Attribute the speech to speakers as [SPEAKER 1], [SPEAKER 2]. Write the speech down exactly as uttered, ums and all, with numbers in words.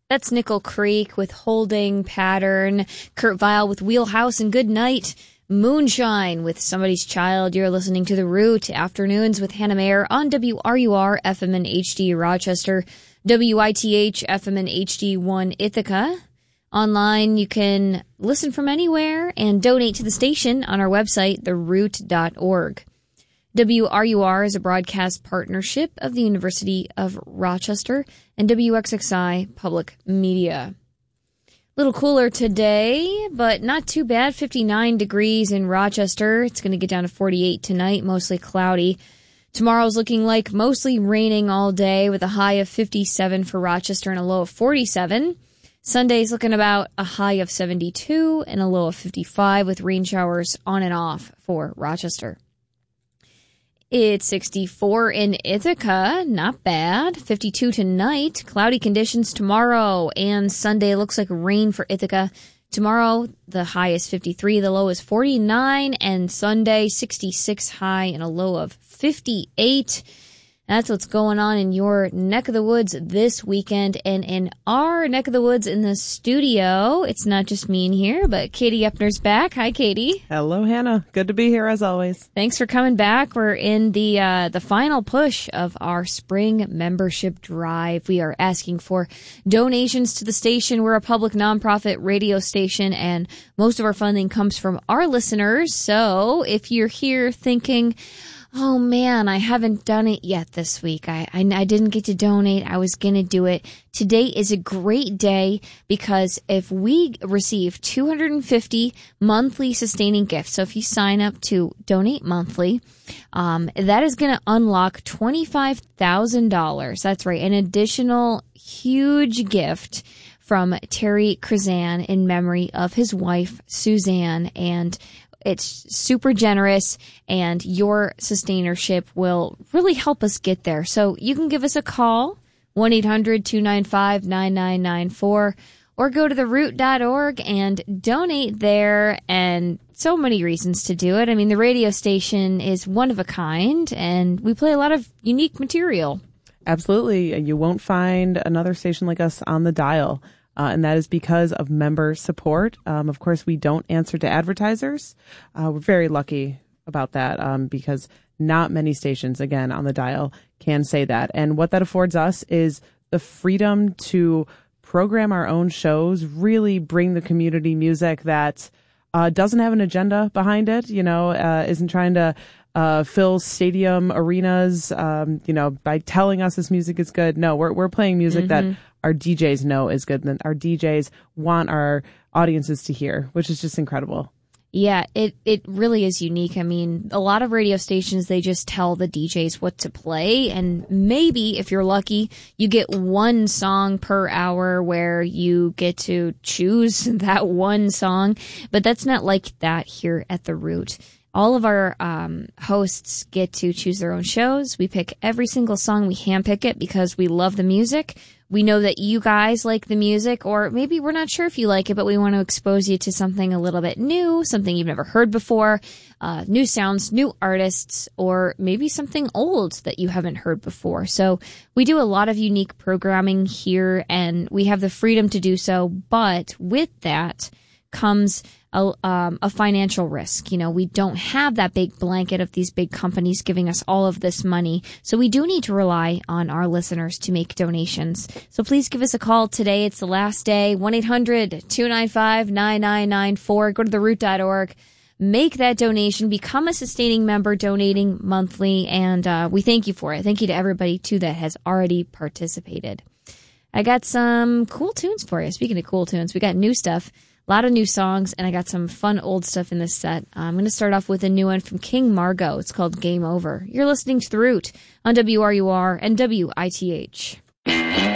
[SPEAKER 1] That's Nickel Creek with Holding Pattern, Kurt Vile with Wheelhouse and Good Night, Moonshine with Somebody's Child. You're listening to The Root, Afternoons with Hannah Mayer on W R U R F M and H D Rochester, W I T H F M and H D one Ithaca. Online, you can listen from anywhere and donate to the station on our website, the root dot org. W R U R is a broadcast partnership of the University of Rochester and W X X I Public Media. A little cooler today, but not too bad. fifty-nine degrees in Rochester. It's going to get down to forty-eight tonight, mostly cloudy. Tomorrow's looking like mostly raining all day with a high of fifty-seven for Rochester and a low of forty-seven. Sunday's looking about a high of seventy-two and a low of fifty-five with rain showers on and off for Rochester. It's sixty-four in Ithaca, not bad. fifty-two tonight, cloudy conditions tomorrow, and Sunday looks like rain for Ithaca. Tomorrow, the high is fifty-three, the low is forty-nine, and Sunday, sixty-six high and a low of fifty-eight. That's what's going on in your neck of the woods this weekend. And in our neck of the woods in the studio, it's not just me in here, but Katie Epner's back. Hi, Katie.
[SPEAKER 2] Hello, Hannah. Good to be here as always.
[SPEAKER 1] Thanks for coming back. We're in the uh, the final push of our spring membership drive. We are asking for donations to the station. We're a public nonprofit radio station, and most of our funding comes from our listeners. So if you're here thinking, oh man, I haven't done it yet this week. I, I, I didn't get to donate. I was going to do it. Today is a great day because if we receive two hundred fifty monthly sustaining gifts, so if you sign up to donate monthly, um, that is going to unlock twenty-five thousand dollars. That's right. An additional huge gift from Terry Krizan in memory of his wife, Suzanne, and it's super generous, and your sustainership will really help us get there. So you can give us a call, one eight hundred two nine five nine nine nine four, or go to the root dot org and donate there. And so many reasons to do it. I mean, the radio station is one of a kind, and we play a lot of unique material.
[SPEAKER 2] Absolutely. You won't find another station like us on the dial. Uh, and that is because of member support. Um, of course, we don't answer to advertisers. Uh, we're very lucky about that um, because not many stations, again, on the dial can say that. And what that affords us is the freedom to program our own shows, really bring the community music that uh, doesn't have an agenda behind it, you know, uh, isn't trying to uh, fill stadium arenas, um, you know, by telling us this music is good. No, we're we're playing music mm-hmm. that our D Js know is good, and our D Js want our audiences to hear, which is just incredible.
[SPEAKER 1] Yeah, it, it really is unique. I mean, a lot of radio stations, they just tell the D Js what to play, and maybe, if you're lucky, you get one song per hour where you get to choose that one song, but that's not like that here at The Root. All of our um, hosts get to choose their own shows. We pick every single song. We handpick it because we love the music. We know that you guys like the music, or maybe we're not sure if you like it, but we want to expose you to something a little bit new, something you've never heard before, uh, new sounds, new artists, or maybe something old that you haven't heard before. So we do a lot of unique programming here, and we have the freedom to do so, but with that comes a, um, a financial risk. You know, we don't have that big blanket of these big companies giving us all of this money. So we do need to rely on our listeners to make donations. So please give us a call today. It's the last day. one eight hundred two nine five nine nine nine four. Go to the root dot org. Make that donation. Become a sustaining member, donating monthly. And uh, we thank you for it. Thank you to everybody, too, that has already participated. I got some cool tunes for you. Speaking of cool tunes, we got new stuff. A lot of new songs, and I got some fun old stuff in this set. Uh, I'm going to start off with a new one from King Margot. It's called Game Over. You're listening to The Root on W R U R and W I T H.